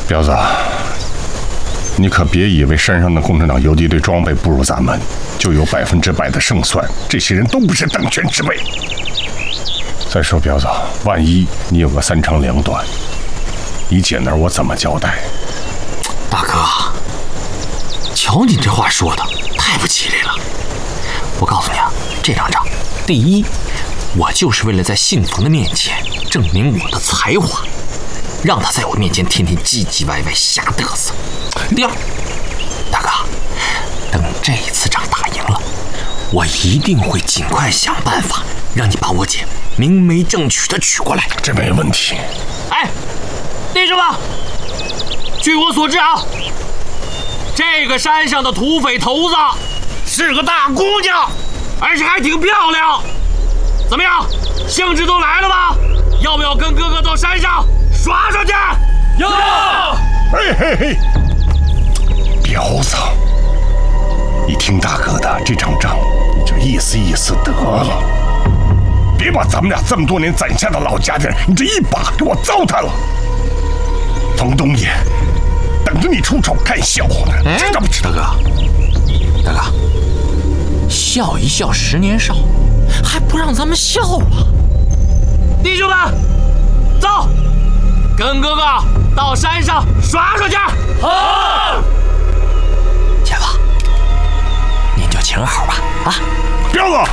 彪子，你可别以为山上的共产党游击队装备不如咱们，就有100%的胜算。这些人都不是等闲之辈。再说，彪子，万一你有个3长2短，你姐那儿我怎么交代？ 大哥，瞧你这话说的，太不吉利了。我告诉你啊，这场仗，第一，我就是为了在信冯的面前证明我的才华，让他在我面前天天唧唧歪歪瞎嘚瑟。第二，大哥，等这次仗打赢了，我一定会尽快想办法让你把我姐明媒正娶的娶过来。 这没问题。 哎，弟兄们，据我所知啊，这个山上的土匪头子是个大姑娘，而且还挺漂亮。怎么样，兴致都来了吧？要不要跟哥哥到山上耍耍去？要！ 嘿嘿嘿，彪子，你听大哥的，这场仗你就意思意思得了，别把咱们俩这么多年攒下的老家人，你这一把给我糟蹋了。冯东爷等着你出手看笑话呢，知道不知道？ 大哥，笑一笑10年少，还不让咱们笑啊？弟兄们，走，跟哥哥到山上耍耍去。好，姐夫，您就请好吧。啊， 彪子，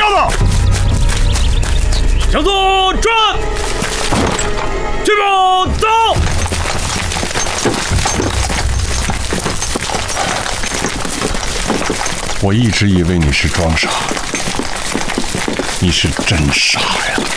向左转，去吧，走。 我一直以为你是装傻，你是真傻呀。